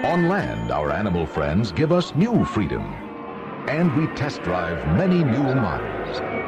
On land, our animal friends give us new freedom. And we test drive many new models.